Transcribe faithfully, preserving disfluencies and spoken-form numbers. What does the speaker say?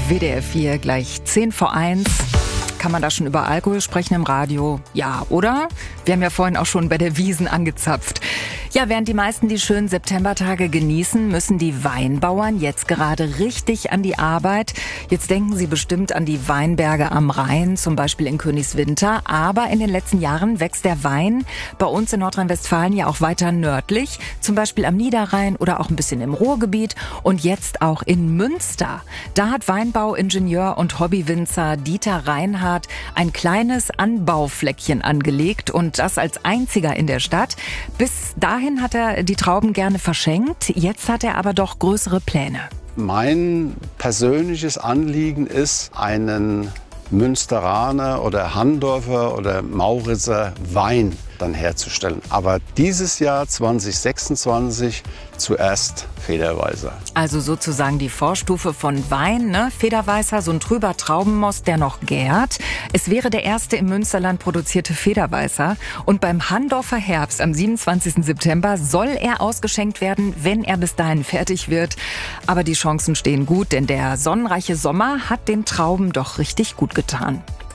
W D R vier gleich zehn vor eins. Kann man da schon über Alkohol sprechen im Radio? Ja, oder? Wir haben ja vorhin auch schon bei der Wiesn angezapft. Ja, während die meisten die schönen Septembertage genießen, müssen die Weinbauern jetzt gerade richtig an die Arbeit. Jetzt denken Sie bestimmt an die Weinberge am Rhein, zum Beispiel in Königswinter. Aber in den letzten Jahren wächst der Wein bei uns in Nordrhein-Westfalen ja auch weiter nördlich, zum Beispiel am Niederrhein oder auch ein bisschen im Ruhrgebiet und jetzt auch in Münster. Da hat Weinbauingenieur und Hobbywinzer Dieter Reinhardt ein kleines Anbaufleckchen angelegt und das als einziger in der Stadt. Bis dahin hat er die Trauben gerne verschenkt, jetzt hat er aber doch größere Pläne. Mein persönliches Anliegen ist, einen Münsteraner oder Handorfer oder Mauritzer Wein dann herzustellen. Aber dieses Jahr zwanzig sechsundzwanzig zuerst Federweißer. Also sozusagen die Vorstufe von Wein, ne? Federweißer, so ein trüber Traubenmost, der noch gärt. Es wäre der erste im Münsterland produzierte Federweißer. Und beim Handorfer Herbst am siebenundzwanzigsten September soll er ausgeschenkt werden, wenn er bis dahin fertig wird. Aber die Chancen stehen gut, denn der sonnenreiche Sommer hat den Trauben doch richtig gut getan.